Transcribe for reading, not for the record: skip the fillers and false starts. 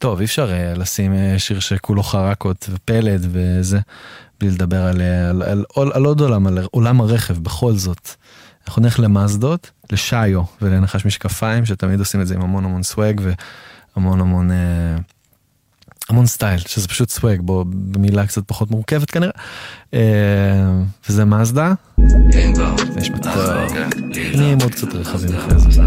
טוב, אי אפשר לשים שיר שכולו חרקות ופלד וזה, בלי לדבר על עוד עולם, על עולם הרכב, בכל זאת. אנחנו נלך למאזדות, לשיו ולנחש משקפיים, שתמיד עושים את זה עם המון סווג, והמון המון סטייל, שזה פשוט סווג, בו במילה קצת פחות מורכבת כנראה. וזה מאזדה. ויש מצב. נהיה מאוד קצת רחבים אחרי זה.